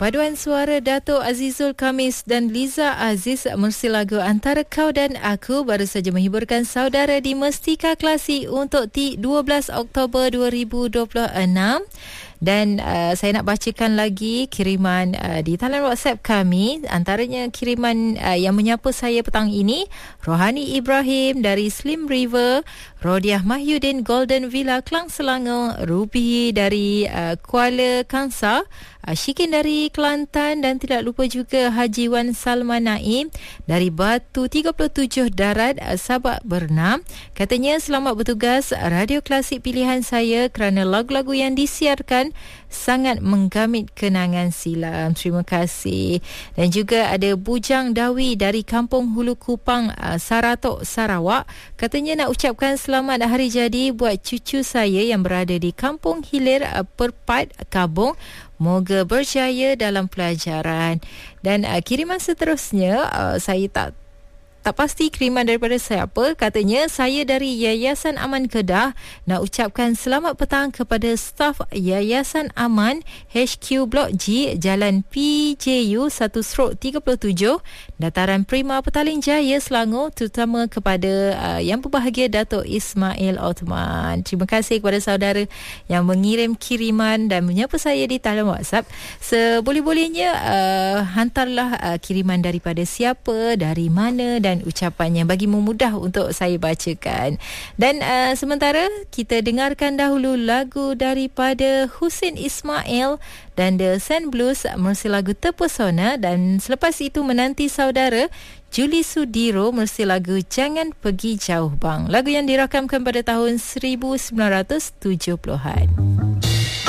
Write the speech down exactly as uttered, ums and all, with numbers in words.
Paduan suara Dato' Azizul Kamis dan Liza Aziz mersi lagu Antara Kau dan Aku baru saja menghiburkan saudara di Mestika Klasik untuk dua belas Oktober dua ribu dua puluh enam. Dan uh, saya nak bacakan lagi kiriman uh, di talian WhatsApp kami. Antaranya kiriman uh, yang menyapa saya petang ini, Rohani Ibrahim dari Slim River, Rodiah Mahyudin Golden Villa Klang Selangor, Ruby dari uh, Kuala Kangsar, uh, Syikin dari Kelantan, dan tidak lupa juga Haji Wan Salman Naim dari Batu tiga puluh tujuh Darat, uh, Sabak Bernam. Katanya selamat bertugas Radio Klasik pilihan saya kerana lagu-lagu yang disiarkan sangat menggamit kenangan silam. Terima kasih. Dan juga ada Bujang Dawi dari Kampung Hulu Kupang, uh, Saratok, Sarawak. Katanya nak ucapkan selamat hari jadi buat cucu saya yang berada di Kampung Hilir, uh, Perpat, Kabung. Moga berjaya dalam pelajaran. Dan uh, kiriman seterusnya, uh, saya tak Tak pasti kiriman daripada siapa. Katanya, saya dari Yayasan Aman Kedah nak ucapkan selamat petang kepada staf Yayasan Aman H Q Blok G, Jalan P J U satu tiga tujuh, Dataran Prima, Petaling Jaya, Selangor, terutama kepada uh, yang berbahagia Dato' Ismail Othman. Terima kasih kepada saudara yang mengirim kiriman dan menyapa saya di talian WhatsApp. Seboleh-bolehnya uh, hantarlah uh, kiriman daripada siapa, dari mana dan dan ucapannya bagi memudah untuk saya bacakan. Dan uh, sementara kita dengarkan dahulu lagu daripada Husin Ismail dan The Sand Blues mersi lagu Terpesona, dan selepas itu menanti saudara Julie Sudiro mersi lagu Jangan Pergi Jauh Bang, lagu yang dirakamkan pada tahun seribu sembilan ratus tujuh puluhan.